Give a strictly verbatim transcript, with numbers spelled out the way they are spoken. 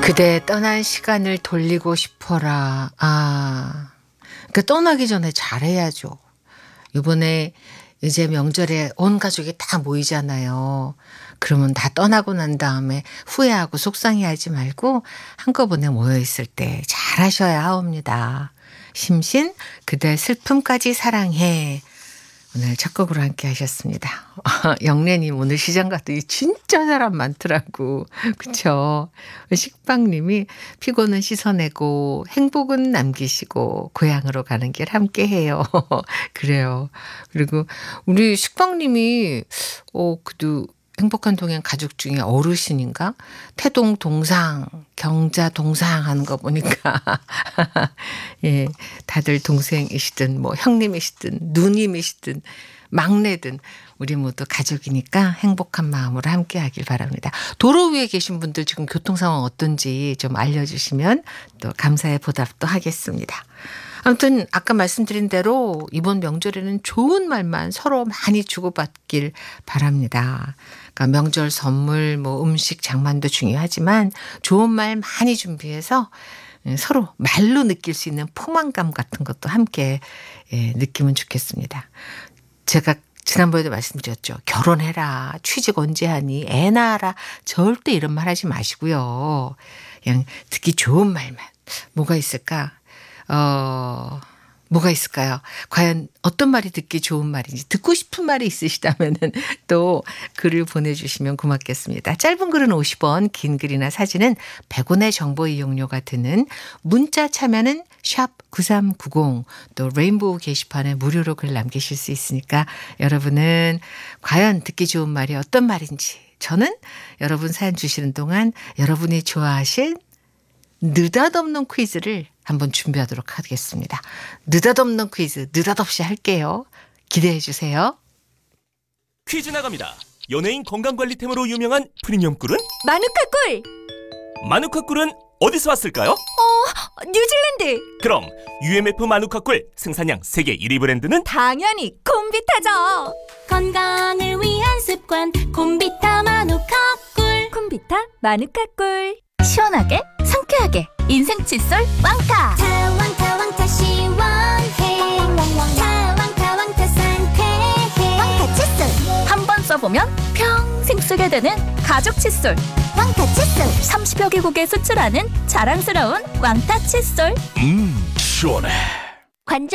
그대 떠난 시간을 돌리고 싶어라. 아, 그 떠나기 전에 잘해야죠. 이번에 이제 명절에 온 가족이 다 모이잖아요. 그러면 다 떠나고 난 다음에 후회하고 속상해하지 말고 한꺼번에 모여있을 때 잘하셔야 하옵니다. 심신 그대 슬픔까지 사랑해. 오늘 첫 곡으로 함께 하셨습니다. 영래님 오늘 시장 갔더니 진짜 사람 많더라고. 그쵸? 식빵님이 피곤은 씻어내고 행복은 남기시고 고향으로 가는 길 함께해요. 그래요. 그리고 우리 식빵님이 어 그래도 행복한 동행 가족 중에 어르신인가? 태동 동상, 경자 동상 하는 거 보니까 예, 다들 동생이시든 뭐 형님이시든 누님이시든 막내든 우리 모두 가족이니까 행복한 마음으로 함께 하길 바랍니다. 도로 위에 계신 분들 지금 교통 상황 어떤지 좀 알려주시면 또 감사의 보답도 하겠습니다. 아무튼 아까 말씀드린 대로 이번 명절에는 좋은 말만 서로 많이 주고받길 바랍니다. 그러니까 명절 선물, 뭐 음식, 장만도 중요하지만 좋은 말 많이 준비해서 서로 말로 느낄 수 있는 포만감 같은 것도 함께 느끼면 좋겠습니다. 제가 지난번에도 말씀드렸죠. 결혼해라. 취직 언제 하니? 애 낳아라. 절대 이런 말 하지 마시고요. 그냥 듣기 좋은 말만. 뭐가 있을까? 어, 뭐가 있을까요? 과연 어떤 말이 듣기 좋은 말인지 듣고 싶은 말이 있으시다면 또 글을 보내주시면 고맙겠습니다. 짧은 글은 오십 원, 긴 글이나 사진은 백 원의 정보 이용료가 드는 문자 참여는 샵 구삼구공 또 레인보우 게시판에 무료로 글 남기실 수 있으니까 여러분은 과연 듣기 좋은 말이 어떤 말인지 저는 여러분 사연 주시는 동안 여러분이 좋아하실 느닷없는 퀴즈를 한번 준비하도록 하겠습니다. 느닷없는 퀴즈 느닷없이 할게요. 기대해 주세요. 퀴즈 나갑니다. 연예인 건강관리템으로 유명한 프리미엄 꿀은? 마누카 꿀! 마누카 꿀은 어디서 왔을까요? 어, 뉴질랜드! 그럼 유엠에프 마누카 꿀 생산량 세계 일 위 브랜드는? 당연히 콤비타죠! 건강을 위한 습관 콤비타 마누카 꿀. 콤비타 마누카 꿀. 시원하게 상쾌하게 인생 칫솔 왕타. 타 왕타 왕타 시원해. 타 왕타 왕타 상쾌해. 왕타 칫솔. 한 번 써보면 평생 쓰게 되는 가족 칫솔. 왕타 칫솔. 삼십여 개국에 수출하는 자랑스러운 왕타 칫솔. 음, 시원해. 관절